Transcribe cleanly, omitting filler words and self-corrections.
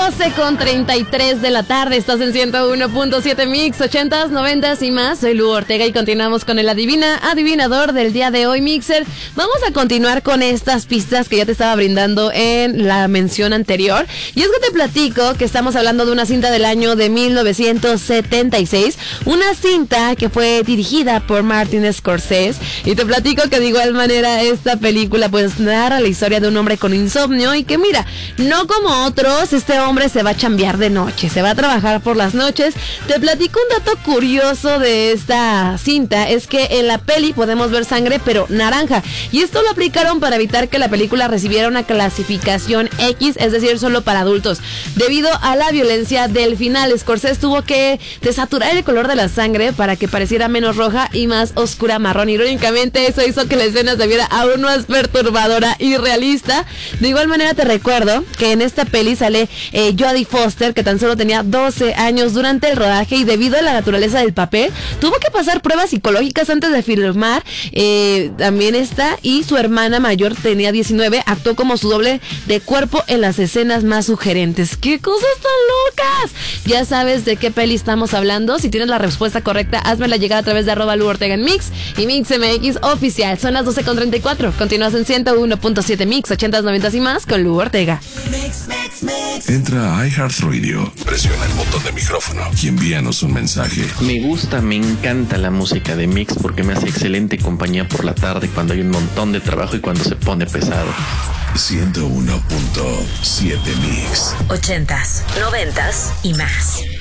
12:33 de la tarde, estás en 101.7 Mix, 80s, 90s y más. Soy Lu Ortega y continuamos con el adivinador del día de hoy, Mixer. Vamos a continuar con estas pistas que ya te estaba brindando en la mención anterior. Y es que te platico que estamos hablando de una cinta del año de 1976, una cinta que fue dirigida por Martin Scorsese. Y te platico que de igual manera esta película pues narra la historia de un hombre con insomnio y que mira, no como otros, este hombre se va a chambear de noche, se va a trabajar por las noches. Te platico un dato curioso de esta cinta, es que en la peli podemos ver sangre pero naranja, y esto lo aplicaron para evitar que la película recibiera una clasificación X, es decir, solo para adultos. Debido a la violencia del final, Scorsese tuvo que desaturar el color de la sangre para que pareciera menos roja y más oscura marrón. Irónicamente, eso hizo que la escena se viera aún más perturbadora y realista. De igual manera te recuerdo que en esta peli sale Jodie Foster, que tan solo tenía 12 años durante el rodaje, y debido a la naturaleza del papel tuvo que pasar pruebas psicológicas antes de filmar. También esta, y su hermana mayor tenía 19, actuó como su doble de cuerpo en las escenas más sugerentes. ¡Qué cosas tan locas! Ya sabes de qué peli estamos hablando. Si tienes la respuesta correcta, házmela llegar a través de @Lu Ortega en Mix y MixMX oficial. Son las 12:34. Continúas en 101.7 Mix, 80s, 90s y más con Lu Ortega. Entra a iHeartRadio, presiona el botón de micrófono y envíanos un mensaje. Me gusta, me encanta la música de Mix porque me hace excelente compañía por la tarde cuando hay un montón de trabajo y cuando se pone pesado. 101.7 Mix. 80s, 90s y más.